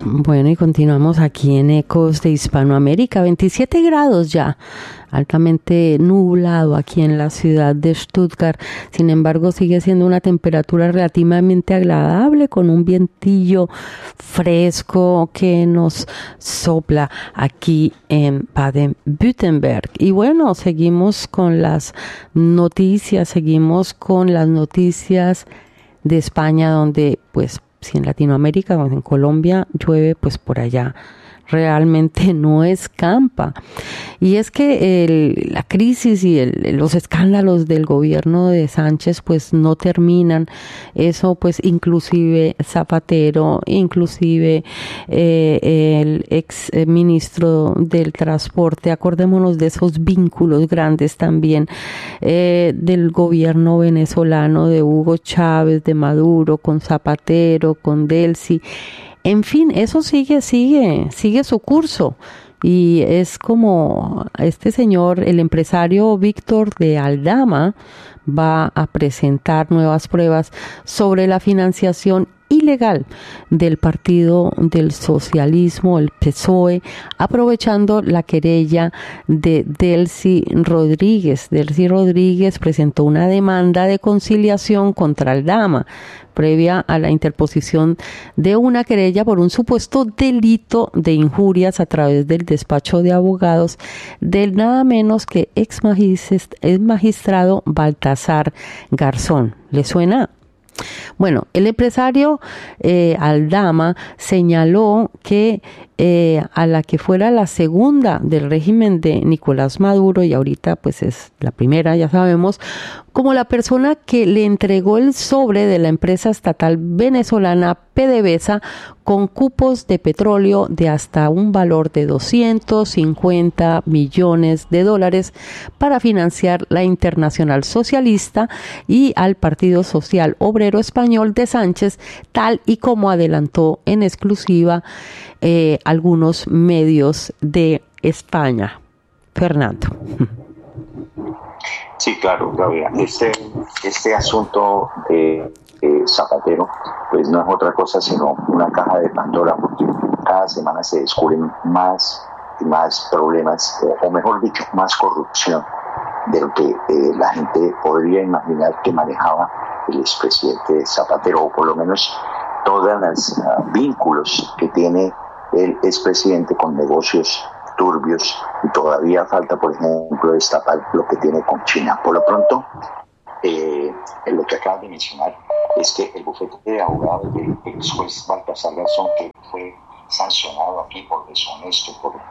Bueno, y continuamos aquí en Ecos de Hispanoamérica, 27 grados ya, altamente nublado aquí en la ciudad de Stuttgart. Sin embargo, sigue siendo una temperatura relativamente agradable con un vientillo fresco que nos sopla aquí en Baden-Württemberg. Y bueno, seguimos con las noticias de España, donde pues si en Latinoamérica o en Colombia llueve, pues por allá realmente no escampa. Y es que la crisis y los escándalos del gobierno de Sánchez pues no terminan. Eso pues inclusive Zapatero, inclusive el ex ministro del transporte, acordémonos de esos vínculos grandes también del gobierno venezolano, de Hugo Chávez, de Maduro, con Zapatero, con Delcy. En fin, eso sigue su curso. Y es como este señor, el empresario Víctor de Aldama, va a presentar nuevas pruebas sobre la financiación ilegal del Partido del Socialismo, el PSOE, aprovechando la querella de Delcy Rodríguez. Delcy Rodríguez presentó una demanda de conciliación contra Aldama, previa a la interposición de una querella por un supuesto delito de injurias a través del despacho de abogados del nada menos que ex magistrado Baltasar Garzón. ¿Le suena? Bueno, el empresario Aldama señaló que a la que fuera la segunda del régimen de Nicolás Maduro, y ahorita pues es la primera, ya sabemos, como la persona que le entregó el sobre de la empresa estatal venezolana PDVSA con cupos de petróleo de hasta un valor de 250 millones de dólares para financiar la Internacional Socialista y al Partido Social Obrero Español de Sánchez, tal y como adelantó en exclusiva algunos medios de España. Fernando. Sí, claro, Gabriela. Este asunto de Zapatero, pues no es otra cosa sino una caja de Pandora, porque cada semana se descubren más y más problemas, o mejor dicho, más corrupción de lo que la gente podría imaginar que manejaba el expresidente Zapatero, o por lo menos todos los vínculos que tiene el expresidente con negocios turbios, y todavía falta, por ejemplo, destapar lo que tiene con China. Por lo pronto, lo que acabas de mencionar es que el bufete de abogados del ex juez Baltasar Garzón, que fue sancionado aquí por deshonesto,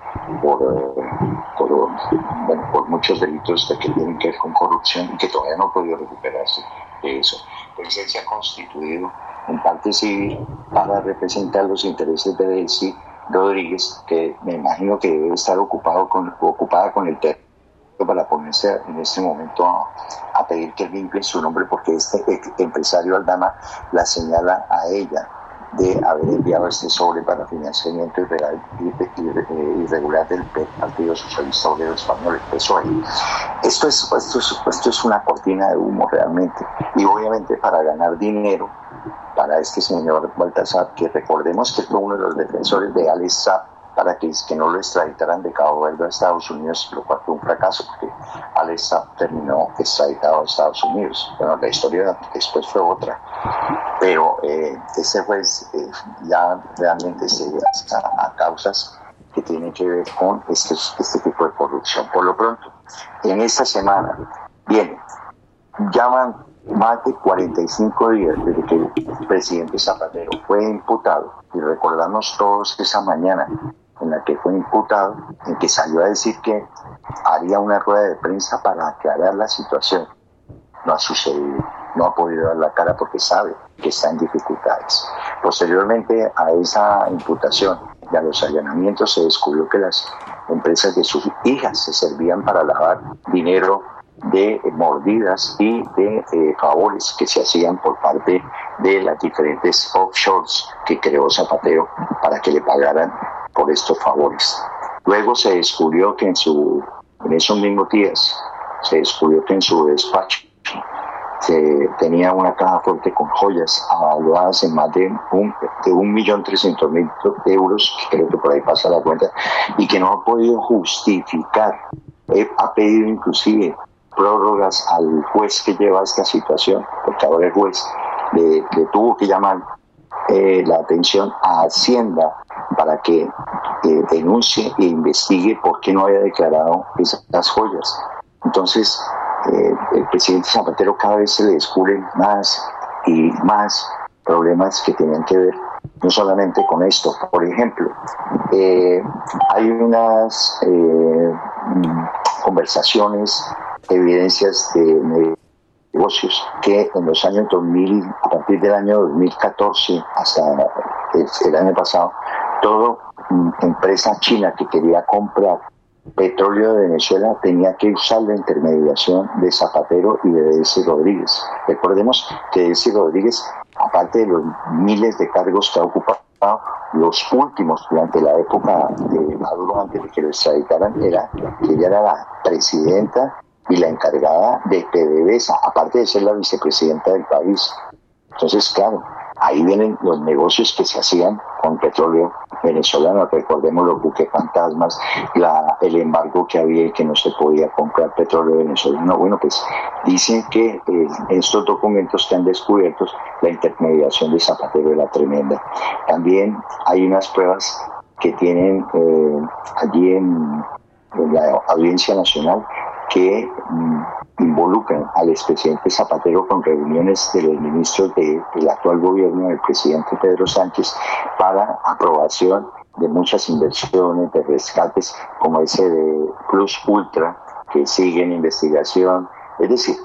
por muchos delitos que tienen que ver con corrupción y que todavía no ha podido recuperarse de eso, pues él se ha constituido en parte civil para representar los intereses de Delcy Rodríguez, que me imagino que debe estar ocupada con el tema para ponerse en este momento a pedir que limpie su nombre, porque este empresario Aldama la señala a ella de haber enviado este sobre para financiamiento irregular del Partido Socialista Obrero Español, el PSOE. Esto es una cortina de humo realmente, y obviamente para ganar dinero para este señor Baltasar, que recordemos que fue uno de los defensores de Alex Saab para que no lo extraditaran de Cabo Verde a Estados Unidos, lo cual fue un fracaso porque Alex Saab terminó extraditado a Estados Unidos. Bueno, la historia después fue otra, pero ese juez ya realmente se a causas que tienen que ver con este tipo de corrupción. Por lo pronto, en esta semana llaman más de 45 días desde que el presidente Zapatero fue imputado, y recordamos todos esa mañana en la que fue imputado, en que salió a decir que haría una rueda de prensa para aclarar la situación. No ha sucedido, no ha podido dar la cara porque sabe que está en dificultades. Posteriormente a esa imputación y a los allanamientos, se descubrió que las empresas de sus hijas se servían para lavar dinero de mordidas y de favores que se hacían por parte de las diferentes offshores que creó Zapatero para que le pagaran por estos favores. Luego se descubrió que en esos mismos días se descubrió que en su despacho se tenía una caja fuerte con joyas avaluadas en más de 1.300.000 euros, que creo que por ahí pasa la cuenta, y que no ha podido justificar. Ha pedido inclusive prórrogas al juez que lleva esta situación, porque ahora el juez le tuvo que llamar la atención a Hacienda para que denuncie e investigue por qué no había declarado esas joyas. Entonces, el presidente Zapatero cada vez se le descubren más y más problemas que tienen que ver no solamente con esto. Por ejemplo, hay unas conversaciones, evidencias de negocios que en los años 2000, a partir del año 2014 hasta el año pasado, toda empresa china que quería comprar petróleo de Venezuela tenía que usar la intermediación de Zapatero y de Delcy Rodríguez. Recordemos que Delcy Rodríguez, aparte de los miles de cargos que ha ocupado, los últimos durante la época de Maduro, antes de que lo extraditaran, era que ella era la presidenta y la encargada de PDVSA, aparte de ser la vicepresidenta del país. Entonces, claro, ahí vienen los negocios que se hacían con petróleo venezolano. Recordemos los buques fantasmas, el embargo que había y que no se podía comprar petróleo venezolano. Bueno, pues dicen que estos documentos que han descubierto, la intermediación de Zapatero era tremenda. También hay unas pruebas que tienen allí en la Audiencia Nacional que involucran al expresidente Zapatero con reuniones de los ministros del actual gobierno del presidente Pedro Sánchez para aprobación de muchas inversiones, de rescates como ese de Plus Ultra, que sigue en investigación. Es decir,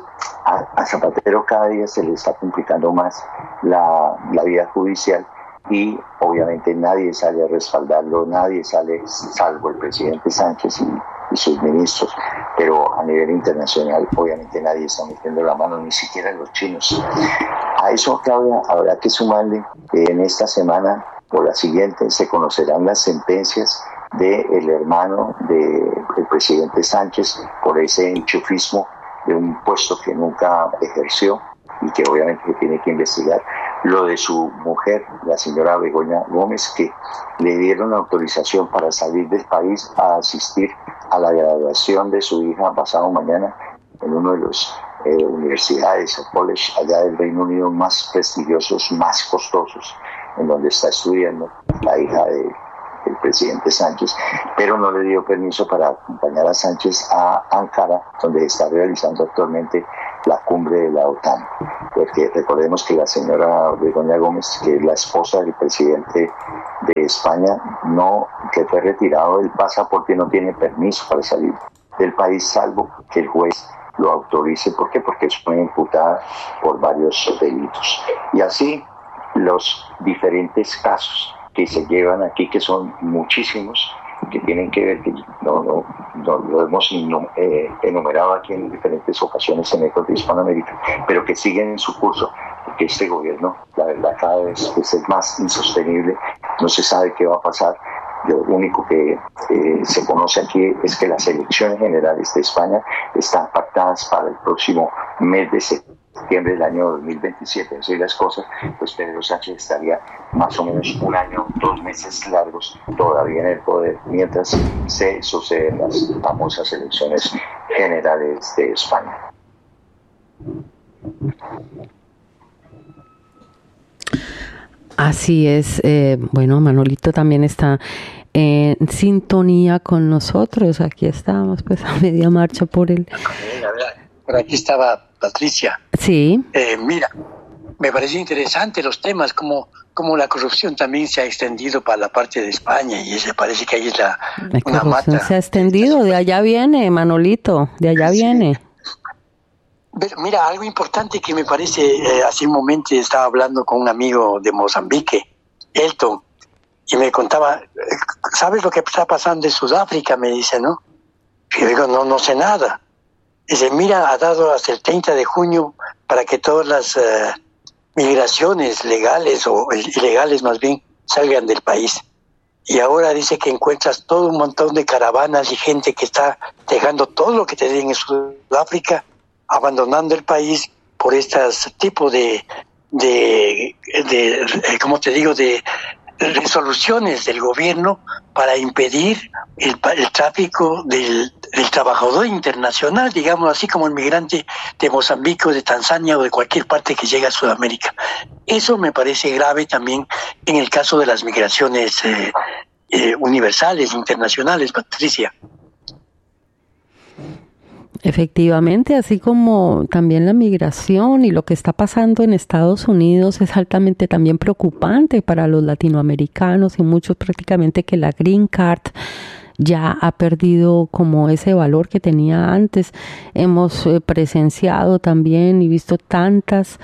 a Zapatero cada día se le está complicando más la vida judicial y obviamente nadie sale a respaldarlo, nadie sale, salvo el presidente Sánchez y sus ministros, pero a nivel internacional obviamente nadie está metiendo la mano, ni siquiera los chinos. A eso, Claudia, habrá que sumarle que en esta semana o la siguiente se conocerán las sentencias del hermano del presidente Sánchez por ese enchufismo de un puesto que nunca ejerció y que obviamente tiene que investigar. Lo de su mujer, la señora Begoña Gómez, que le dieron autorización para salir del país a asistir a la graduación de su hija pasado mañana en uno de los universidades o college allá del Reino Unido más prestigiosos, más costosos, en donde está estudiando la hija del presidente Sánchez, pero no le dio permiso para acompañar a Sánchez a Ankara, donde está realizando actualmente la cumbre de la OTAN. Porque recordemos que la señora Begoña Gómez, que es la esposa del presidente de España, que fue retirado del pasaporte, no tiene permiso para salir del país, salvo que el juez lo autorice. ¿Por qué? Porque fue imputada por varios delitos. Y así los diferentes casos que se llevan aquí, que son muchísimos, que tienen que ver, que no lo hemos enumerado aquí en diferentes ocasiones en Ecos de Hispanoamérica, pero que siguen en su curso, porque este gobierno, la verdad, cada vez es más insostenible, no se sabe qué va a pasar. Lo único que se conoce aquí es que las elecciones generales de España están pactadas para el próximo mes de septiembre del año 2027. Así las cosas, pues Pedro Sánchez estaría más o menos un año, 2 meses largos todavía en el poder, mientras se suceden las famosas elecciones generales de España. Así es. Bueno, Manolito también está en sintonía con nosotros. Aquí estamos, pues, a media marcha por el... Por aquí estaba Patricia. Sí. Mira, me pareció interesante los temas, como la corrupción también se ha extendido para la parte de España, y se parece que ahí es una mata. Se ha extendido, de allá viene, Manolito, de allá viene. Pero mira, algo importante que me parece, hace un momento estaba hablando con un amigo de Mozambique, Elton, y me contaba, ¿sabes lo que está pasando en Sudáfrica? Me dice, ¿no? Y yo digo, no sé nada. Dice, mira, ha dado hasta el 30 de junio para que todas las migraciones legales o ilegales más bien salgan del país. Y ahora dice que encuentras todo un montón de caravanas y gente que está dejando todo lo que tenían en Sudáfrica, abandonando el país por estos tipos de ¿cómo te digo?, de resoluciones del gobierno para impedir el tráfico del trabajador internacional, digamos así, como el migrante de Mozambique o de Tanzania o de cualquier parte que llegue a Sudamérica. Eso me parece grave también en el caso de las migraciones universales, internacionales, Patricia. Efectivamente, así como también la migración y lo que está pasando en Estados Unidos es altamente también preocupante para los latinoamericanos y muchos prácticamente que la Green Card ya ha perdido como ese valor que tenía antes. Hemos presenciado también y visto tantas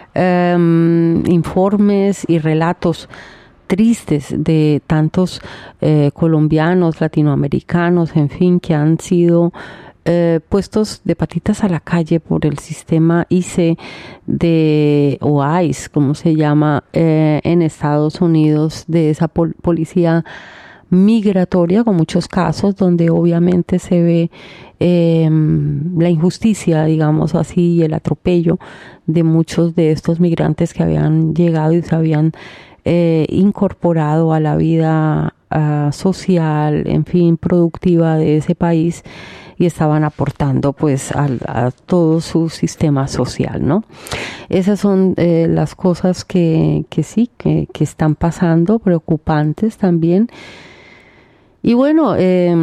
informes y relatos tristes de tantos colombianos, latinoamericanos, en fin, que han sido puestos de patitas a la calle por el sistema ICE o ICE, como se llama en Estados Unidos, de esa policía migratoria, con muchos casos donde obviamente se ve la injusticia, digamos así, y el atropello de muchos de estos migrantes que habían llegado y se habían incorporado a la vida social, en fin, productiva de ese país, y estaban aportando pues a todo su sistema social, ¿no? Esas son las cosas que sí, que están pasando, preocupantes también. Y bueno,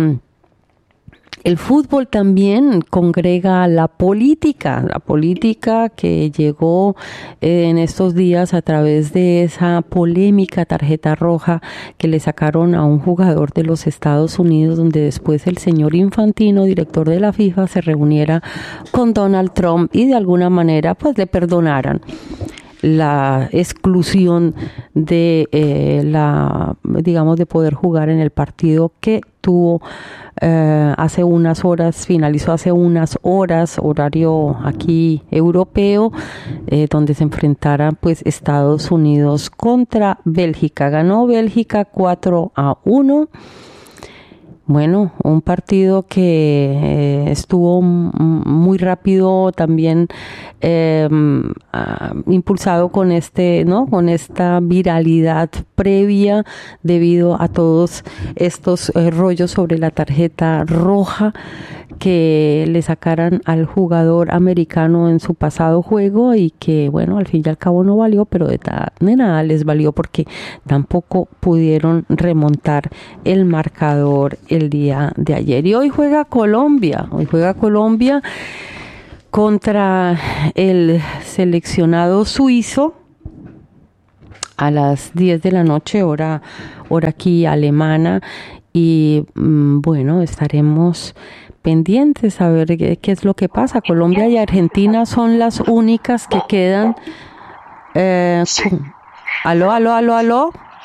el fútbol también congrega la política que llegó en estos días a través de esa polémica tarjeta roja que le sacaron a un jugador de los Estados Unidos, donde después el señor Infantino, director de la FIFA, se reuniera con Donald Trump y de alguna manera pues le perdonaran la exclusión de digamos, de poder jugar en el partido que tuvo hace unas horas, finalizó hace unas horas, horario aquí europeo, donde se enfrentaran pues Estados Unidos contra Bélgica. Ganó Bélgica 4-1. Bueno, un partido que estuvo muy rápido, también impulsado con con esta viralidad previa debido a todos estos rollos sobre la tarjeta roja que le sacaran al jugador americano en su pasado juego y que, bueno, al fin y al cabo no valió, pero de nada les valió porque tampoco pudieron remontar el marcador el día de ayer. Y hoy juega Colombia contra el seleccionado suizo a las 10 de la noche, hora aquí alemana, y bueno, estaremos pendientes a ver qué es lo que pasa. Colombia y Argentina son las únicas que quedan. Sí. Aló.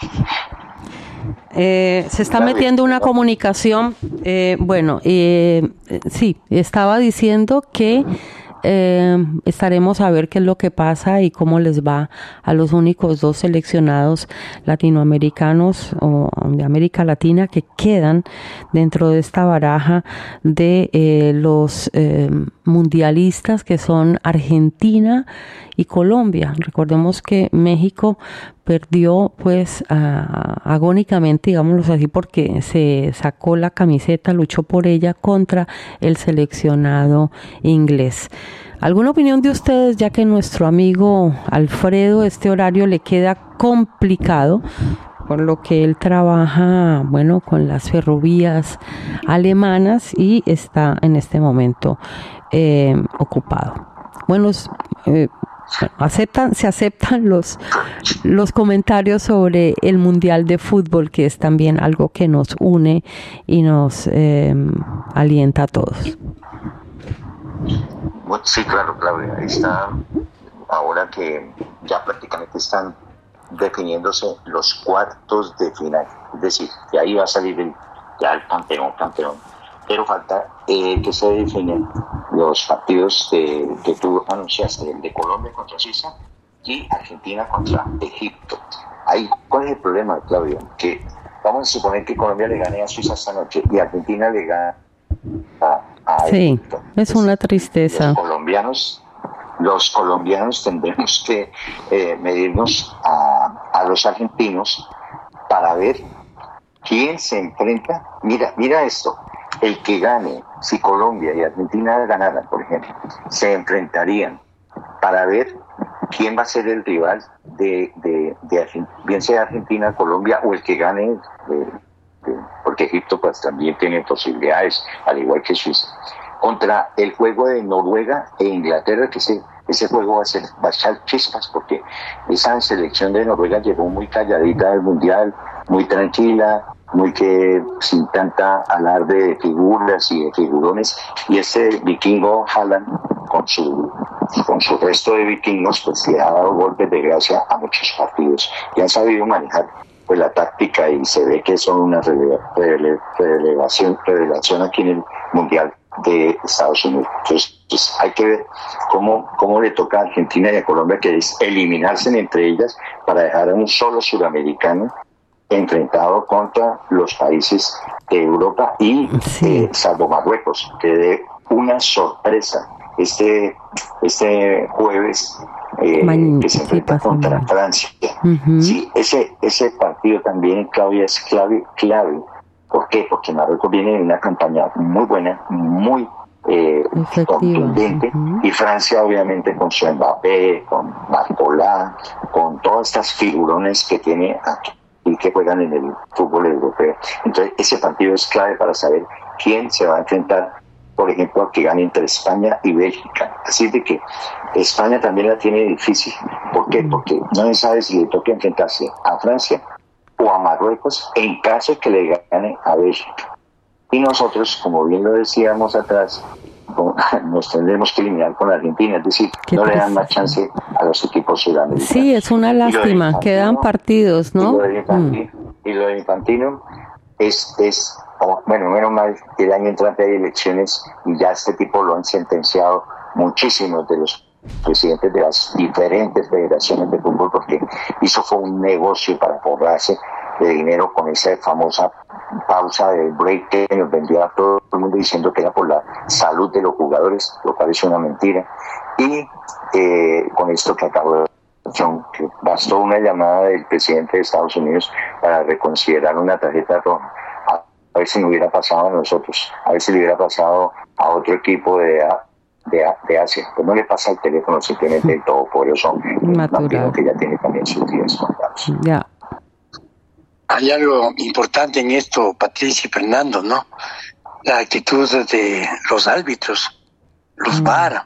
Se está metiendo una comunicación. Sí, estaba diciendo que estaremos a ver qué es lo que pasa y cómo les va a los únicos dos seleccionados latinoamericanos o de América Latina que quedan dentro de esta baraja de los mundialistas, que son Argentina y Colombia. Recordemos que México perdió pues agónicamente, digámoslo así, porque se sacó la camiseta, luchó por ella contra el seleccionado inglés. ¿Alguna opinión de ustedes, ya que nuestro amigo Alfredo este horario le queda complicado, por lo que él trabaja, bueno, con las ferrovías alemanas y está en este momento ocupado? Bueno, se aceptan los comentarios sobre el Mundial de Fútbol, que es también algo que nos une y nos alienta a todos. Sí, claro, Claudia, ahí está. Ahora que ya prácticamente están definiéndose los cuartos de final, es decir, que ahí va a salir ya el campeón, pero falta que se definen los partidos que tú anunciaste, el de Colombia contra Suiza y Argentina contra Egipto. Ahí, ¿cuál es el problema, Claudia? Que vamos a suponer que Colombia le gane a Suiza esta noche y Argentina le gana a sí, Egipto. es una tristeza. Los colombianos los colombianos tendremos que medirnos a los argentinos para ver quién se enfrenta. Mira esto, el que gane, si Colombia y Argentina ganaran, por ejemplo, se enfrentarían para ver quién va a ser el rival de bien sea Argentina, Colombia o el que gane, porque Egipto pues también tiene posibilidades, al igual que Suiza, contra el juego de Noruega e Inglaterra, que ese juego va a echar chispas, porque esa selección de Noruega llegó muy calladita del Mundial, muy tranquila, muy que sin tanta alarde de figuras y de figurones, y ese vikingo Haaland con su resto de vikingos pues le ha dado golpes de gracia a muchos partidos y han sabido manejar pues la táctica, y se ve que son una revelación aquí en el Mundial de Estados Unidos. Entonces pues, hay que ver cómo le toca a Argentina y a Colombia, que es eliminarse entre ellas para dejar a un solo suramericano enfrentado contra los países de Europa y salvo Marruecos, que dé una sorpresa este jueves que se enfrenta contra Francia. Uh-huh. Sí, ese partido también, Claudia, es clave. ¿Por qué? Porque Marruecos viene de una campaña muy buena, muy contundente, uh-huh. Y Francia obviamente con su Mbappé, con Barcola, con todas estas figurones que tiene aquí y que juegan en el fútbol europeo. Entonces ese partido es clave para saber quién se va a enfrentar, por ejemplo, al que gane entre España y Bélgica. Así de que España también la tiene difícil. ¿Por qué? Porque no se sabe si le toca enfrentarse a Francia o a Marruecos en caso de que le gane a Bélgica. Y nosotros, como bien lo decíamos atrás, nos tendremos que eliminar con Argentina, es decir, no le dan más chance a los equipos sudamericanos. Sí, es una lástima, quedan partidos, ¿no? Y lo de Infantino es bueno, menos mal que el año entrante hay elecciones y ya este tipo lo han sentenciado muchísimos de los presidentes de las diferentes federaciones de fútbol, porque fue un negocio para forrarse de dinero con esa famosa pausa de break que nos vendió a todo el mundo diciendo que era por la salud de los jugadores, lo cual es una mentira. Y con esto que acabo de decir, que bastó una llamada del presidente de Estados Unidos para reconsiderar una tarjeta roja. A ver si no hubiera pasado a nosotros, a ver si le hubiera pasado a otro equipo de Asia. Pues no le pasa el teléfono, simplemente el todopoderoso Infantino, que ya tiene también sus días contados. Ya. Hay algo importante en esto, Patricia y Fernando, ¿no? La actitud de los árbitros, los VAR.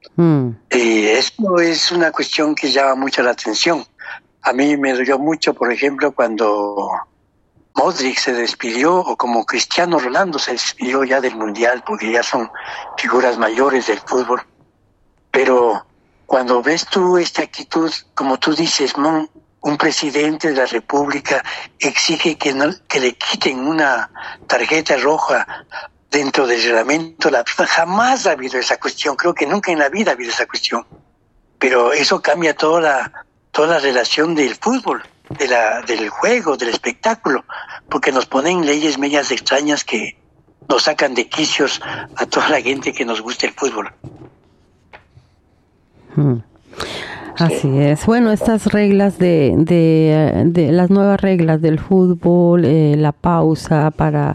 Esto es una cuestión que llama mucho la atención. A mí me dolió mucho, por ejemplo, cuando Modric se despidió, o como Cristiano Ronaldo se despidió ya del Mundial, porque ya son figuras mayores del fútbol. Pero cuando ves tú esta actitud, como tú dices, ¿no? Un presidente de la República exige que le quiten una tarjeta roja dentro del reglamento. La FIFA jamás ha habido esa cuestión, creo que nunca en la vida ha habido esa cuestión. Pero eso cambia toda la relación del fútbol, del juego, del espectáculo, porque nos ponen leyes medias extrañas que nos sacan de quicios a toda la gente que nos gusta el fútbol. Así es. Bueno, estas reglas de las nuevas reglas del fútbol, la pausa para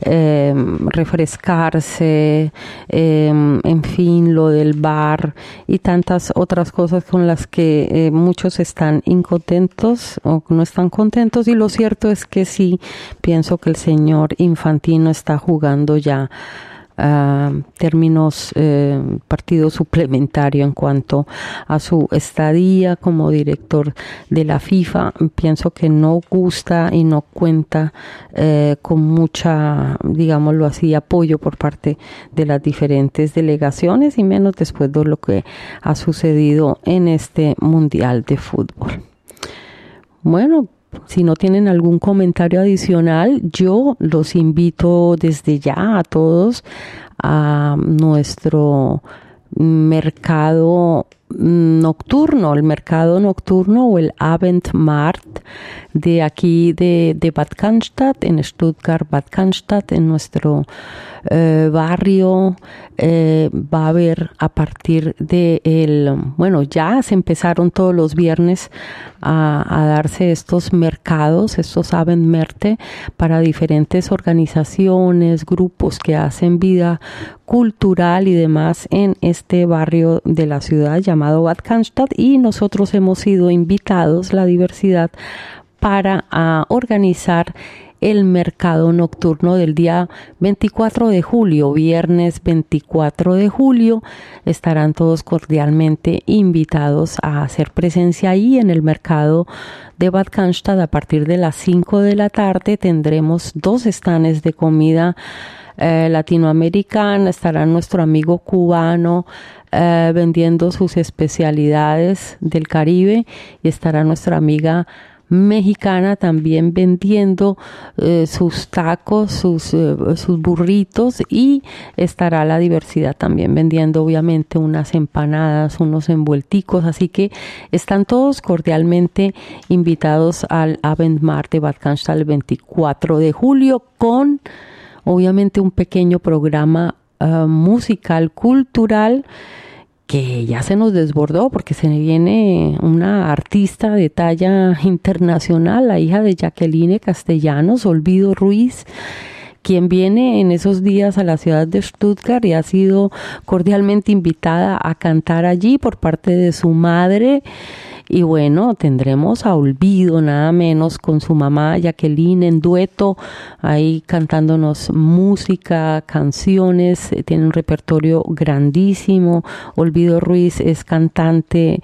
refrescarse, en fin, lo del VAR y tantas otras cosas con las que muchos están incontentos o no están contentos, y lo cierto es que sí, pienso que el señor Infantino está jugando ya términos partido suplementario en cuanto a su estadía como director de la FIFA. Pienso que no gusta y no cuenta con mucha, digámoslo así, apoyo por parte de las diferentes delegaciones, y menos después de lo que ha sucedido en este Mundial de Fútbol. Bueno, si no tienen algún comentario adicional, yo los invito desde ya a todos a nuestro mercado nocturno, el mercado nocturno o el Abendmarkt de aquí de Bad Cannstatt, en Stuttgart, Bad Cannstatt, en nuestro barrio. Va a haber a partir ya se empezaron todos los viernes a darse estos mercados, estos Abendmärkte, para diferentes organizaciones, grupos que hacen vida cultural y demás en este barrio de la ciudad llamado Bad Cannstatt, y nosotros hemos sido invitados, la diversidad, para organizar el mercado nocturno del día 24 de julio, viernes 24 de julio. Estarán todos cordialmente invitados a hacer presencia ahí en el mercado de Bad Cannstatt. A partir de las 5 de la tarde tendremos 2 stands de comida latinoamericana. Estará nuestro amigo cubano vendiendo sus especialidades del Caribe, y estará nuestra amiga mexicana también vendiendo sus tacos, sus burritos, y estará la diversidad también vendiendo obviamente unas empanadas, unos envuelticos. Así que están todos cordialmente invitados al Abendmahr de Bad Cannstatt el 24 de julio, con obviamente un pequeño programa musical, cultural, que ya se nos desbordó, porque se viene una artista de talla internacional, la hija de Jacqueline Castellanos, Olvido Ruiz, quien viene en esos días a la ciudad de Stuttgart y ha sido cordialmente invitada a cantar allí por parte de su madre. Y bueno, tendremos a Olvido, nada menos, con su mamá Jacqueline en dueto, ahí cantándonos música, canciones. Tiene un repertorio grandísimo. Olvido Ruiz es cantante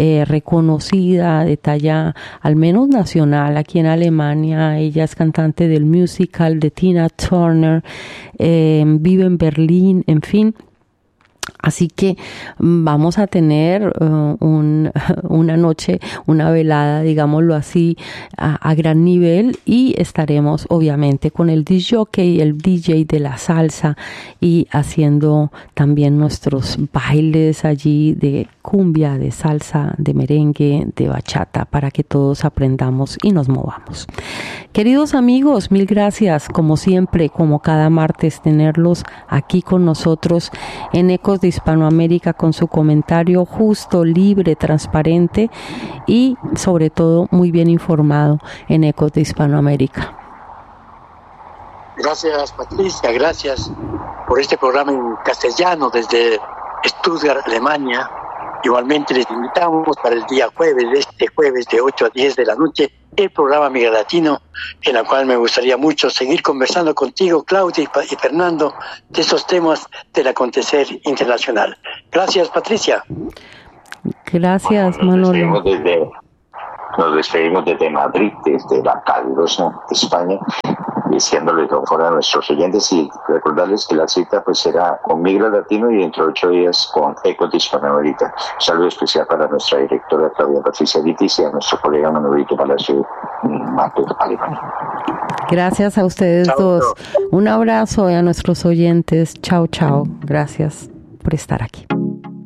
reconocida, de talla al menos nacional aquí en Alemania. Ella es cantante del musical de Tina Turner, vive en Berlín, en fin. Así que vamos a tener una noche, una velada, digámoslo así, a gran nivel, y estaremos obviamente con el disc jockey, el DJ de la salsa, y haciendo también nuestros bailes allí de cumbia, de salsa, de merengue, de bachata, para que todos aprendamos y nos movamos. Queridos amigos, mil gracias, como siempre, como cada martes, tenerlos aquí con nosotros en Ecos de Hispanoamérica, con su comentario justo, libre, transparente y sobre todo muy bien informado en Ecos de Hispanoamérica. Gracias, Patricia, gracias por este programa en castellano desde Stuttgart, Alemania. Igualmente les invitamos para el día jueves, este jueves de 8 a 10 de la noche, el programa Migra Latino, en el cual me gustaría mucho seguir conversando contigo, Claudia y Fernando, de estos temas del acontecer internacional. Gracias, Patricia. Gracias, Manolo. Nos despedimos desde Madrid, desde la calurosa España, diciéndoles a nuestros oyentes y recordarles que la cita pues será con Migra Latino y dentro de 8 días con Ecos de Hispanoamérica. Un saludo especial para nuestra directora Claudia Patricia Vitis y a nuestro colega Manolito Palacio, Alemania. Gracias a ustedes dos. Un abrazo a nuestros oyentes. Chao, chao. Gracias por estar aquí.